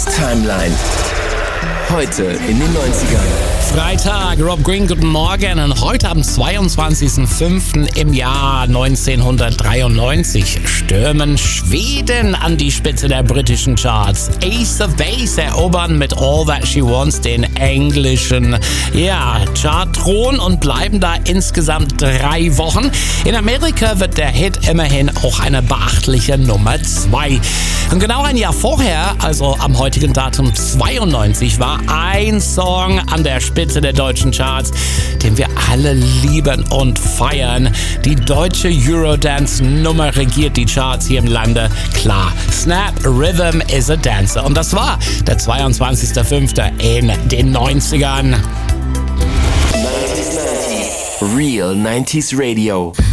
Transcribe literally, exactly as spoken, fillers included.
Timeline. Heute in den neunzigern. Freitag, Rob Green, guten Morgen. Und heute am zweiundzwanzigsten fünften im Jahr neunzehnhundertdreiundneunzig stürmen Schweden an die Spitze der britischen Charts. Ace of Base erobern mit All That She Wants den englischen ja, Chartthron und bleiben da insgesamt drei Wochen. In Amerika wird der Hit immerhin auch eine beachtliche Nummer zwei. Und genau ein Jahr vorher, also am heutigen Datum zweiundneunzig, war ein Song an der Spitze der deutschen Charts, den wir alle lieben und feiern. Die deutsche Eurodance-Nummer regiert die Charts hier im Lande. Klar, Snap Rhythm is a Dancer. Und das war der zweiundzwanzigsten fünften in den neunzigern. neunzig neunzig Real neunziger Radio.